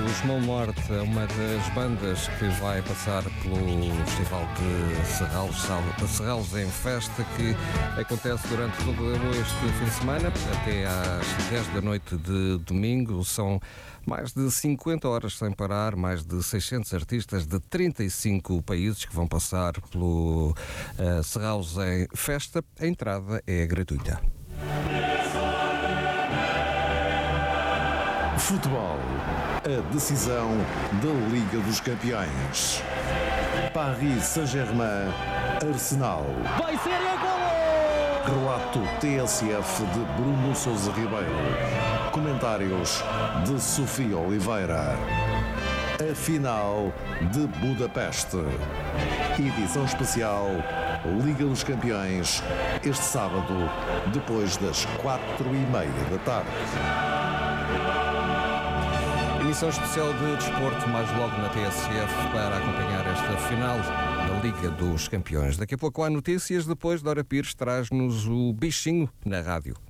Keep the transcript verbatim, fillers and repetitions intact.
Os Mão Norte é uma das bandas que vai passar pelo Festival de Serralves, Serralves em Festa, que acontece durante todo este fim de semana, até às dez da noite de domingo. São mais de cinquenta horas sem parar, mais de seiscentos artistas de trinta e cinco países que vão passar pelo uh, Serralves em Festa. A entrada é gratuita. Futebol. A decisão da Liga dos Campeões. Paris Saint-Germain, Arsenal. Vai ser a golo! Relato T S F de Bruno Sousa Ribeiro. Comentários de Sofia Oliveira. A final de Budapeste. Edição especial Liga dos Campeões, este sábado, depois das quatro e meia da tarde. Emissão especial de desporto, mais logo na T S F, para acompanhar esta final da Liga dos Campeões. Daqui a pouco há notícias, depois Dora Pires traz-nos o bichinho na rádio.